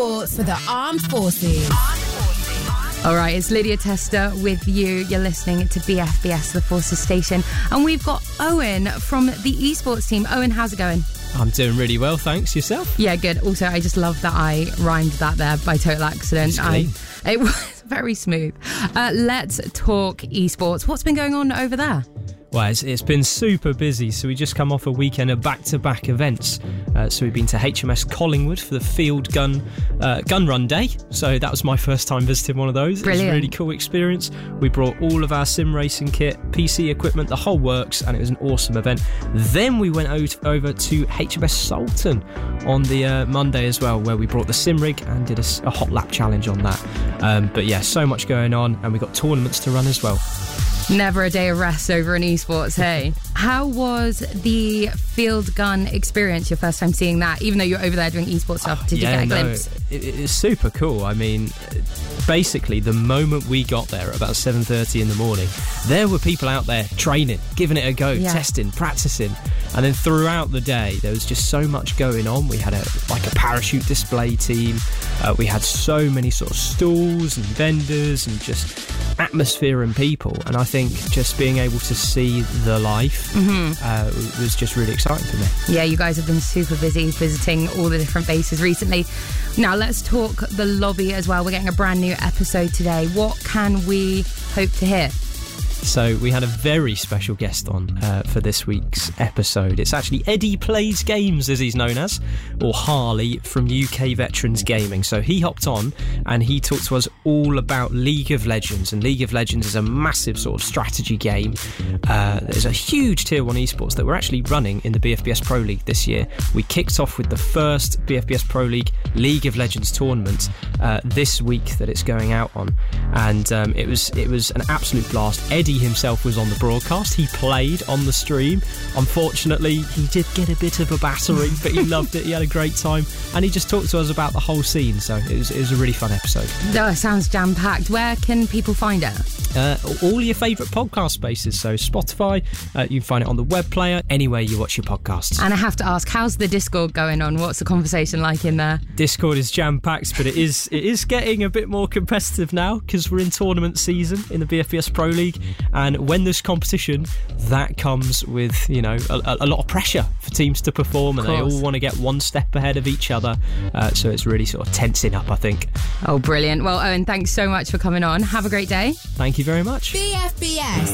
esports for the armed forces. All right, it's Lydia Tester with you. You're listening to BFBS, the Forces Station. And we've got Owen from the esports team. Owen, how's it going? I'm doing really well, thanks. Yourself? Yeah, good. Also, I just love that I rhymed that there by total accident. It was very smooth. Let's talk esports. What's been going on over there? Well, it's been super busy, so we just come off a weekend of back-to-back events. So we've been to HMS Collingwood for the Field Gun Run Day. So that was my first time visiting one of those. Brilliant. It was a really cool experience. We brought all of our sim racing kit, PC equipment, the whole works, and it was an awesome event. Then we went over to HMS Sultan on the Monday as well, where we brought the sim rig and did a hot lap challenge on that. But yeah, so much going on, and we got tournaments to run as well. Never a day of rest over in esports, hey? How was the field gun experience, your first time seeing that? Even though you're over there doing esports stuff, did you get a glimpse? It's super cool. I mean, basically, the moment we got there at about 7:30 in the morning, there were people out there training, giving it a go, testing, practicing. And then throughout the day, there was just so much going on. We had a parachute display team. We had so many sort of stalls and vendors and just atmosphere and people. And I think just being able to see the life was just really exciting for me. Yeah, you guys have been super busy visiting all the different bases recently. Now let's talk the lobby as well. We're getting a brand new episode today. What can we hope to hear? So we had a very special guest on for this week's episode. It's actually Eddie Plays Games, as he's known as, or Harley from UK Veterans Gaming. So he hopped on and he talked to us all about League of Legends. And League of Legends is a massive sort of strategy game. There's a huge tier 1 esports that we're actually running in the BFBS Pro League this year. We kicked off with the first BFBS Pro League of Legends tournament this week that it's going out on. And it was an absolute blast. Eddie himself was on the broadcast. He played on the stream. Unfortunately, he did get a bit of a battering, but he loved it. He had a great time, and he just talked to us about the whole scene. So it was a really fun episode. It sounds jam-packed. Where can people find it? All your favourite podcast spaces. So Spotify, you can find it on the web player, anywhere you watch your podcasts. And I have to ask, how's the Discord going on? What's the conversation like in there? Discord is jam-packed, but it is getting a bit more competitive now because we're in tournament season in the BFBS Pro League. And when there's competition, that comes with, a lot of pressure for teams to perform, and they all want to get one step ahead of each other. So it's really sort of tensing up, I think. Oh, brilliant. Well, Owen, thanks so much for coming on. Have a great day. Thank you very much. BFBS.